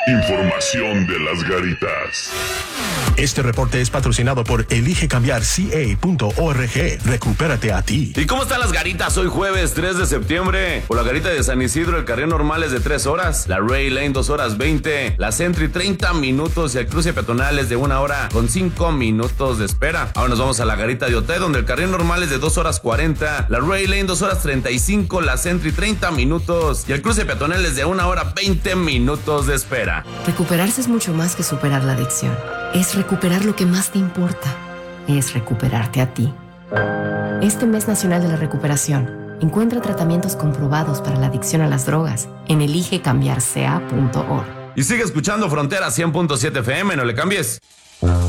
Información de las Garitas. Este reporte es patrocinado por eligecambiarca.org. Recupérate a ti. ¿Y cómo están las Garitas? Hoy jueves 3 de septiembre. Por la Garita de San Isidro, el carril normal es de 3 horas, la Ray Lane 2 horas 20, la Sentry 30 minutos y el cruce peatonal es de 1 hora con 5 minutos de espera. Ahora nos vamos a la Garita de Otay, donde el carril normal es de 2 horas 40, la Ray Lane 2 horas 35, la Sentry 30 minutos y el cruce peatonal es de 1 hora 20 minutos de espera. Recuperarse es mucho más que superar la adicción. Es recuperar lo que más te importa. Es recuperarte a ti. Este mes nacional de la recuperación, encuentra tratamientos comprobados para la adicción a las drogas en eligecambiarca.org. Y sigue escuchando Frontera 100.7 FM, no le cambies.